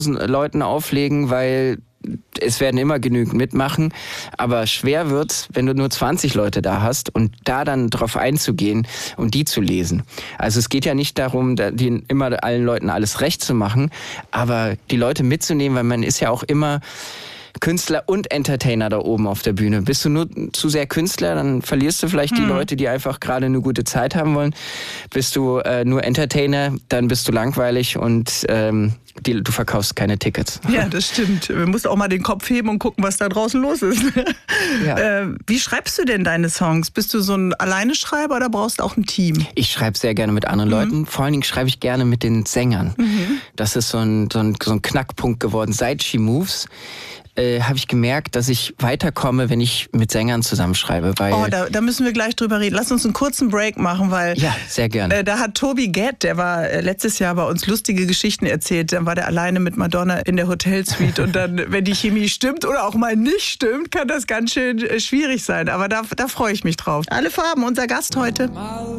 Leuten auflegen, weil es werden immer genügend mitmachen, aber schwer wird's, wenn du nur 20 Leute da hast und da dann drauf einzugehen und die zu lesen. Also es geht ja nicht darum, immer allen Leuten alles recht zu machen, aber die Leute mitzunehmen, weil man ist ja auch immer Künstler und Entertainer da oben auf der Bühne. Bist du nur zu sehr Künstler, dann verlierst du vielleicht die Leute, die einfach gerade eine gute Zeit haben wollen. Bist du nur Entertainer, dann bist du langweilig und du verkaufst keine Tickets. Ja, das stimmt. Du musst auch mal den Kopf heben und gucken, was da draußen los ist. Ja. Wie schreibst du denn deine Songs? Bist du so ein Alleine-Schreiber oder brauchst du auch ein Team? Ich schreibe sehr gerne mit anderen Leuten. Vor allen Dingen schreibe ich gerne mit den Sängern. Das ist so ein Knackpunkt geworden. Seit She Moves habe ich gemerkt, dass ich weiterkomme, wenn ich mit Sängern zusammenschreibe. Weil da müssen wir gleich drüber reden. Lass uns einen kurzen Break machen, weil ja, sehr gerne. Da hat Toby Gett, der war letztes Jahr bei uns lustige Geschichten erzählt. Dann war der alleine mit Madonna in der Hotelsuite und dann, wenn die Chemie stimmt oder auch mal nicht stimmt, kann das ganz schön schwierig sein. Aber da freue ich mich drauf. Alle Farben, unser Gast heute.